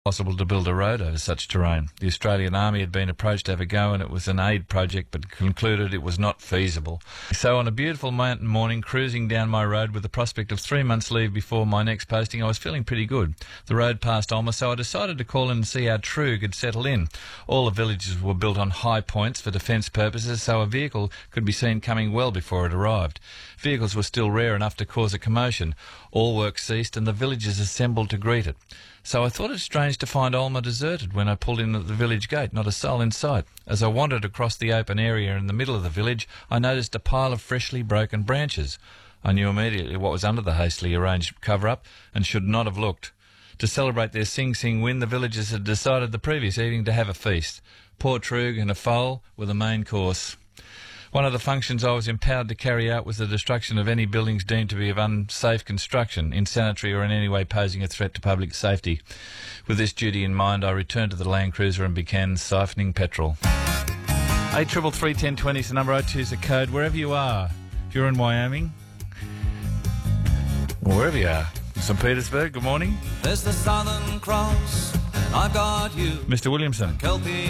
Possible to build a road over such terrain. The Australian Army had been approached to have a go, and it was an aid project, but concluded it was not feasible. So on a beautiful mountain morning, cruising down my road with the prospect of 3 months' leave before my next posting, I was feeling pretty good. The road passed Alma, so I decided to call in and see how Troog had settled in. All the villages were built on high points for defence purposes, so a vehicle could be seen coming well before it arrived. Vehicles were still rare enough to cause a commotion. All work ceased and the villagers assembled to greet it. So I thought it strange to find Alma deserted when I pulled in at the village gate, not a soul in sight. As I wandered across the open area in the middle of the village, I noticed a pile of freshly broken branches. I knew immediately what was under the hastily arranged cover-up and should not have looked. To celebrate their Sing Sing win, the villagers had decided the previous evening to have a feast. Pork troog and a foal were the main course. One of the functions I was empowered to carry out was the destruction of any buildings deemed to be of unsafe construction, insanitary or in any way posing a threat to public safety. With this duty in mind, I returned to the Land Cruiser and began siphoning petrol. 833 1020 is the number. 02 is the code. Wherever you are, if you're in Wyoming, or wherever you are, St. Petersburg, good morning. There's the Southern Cross, and I've got you. Mr. Williamson. Kelpie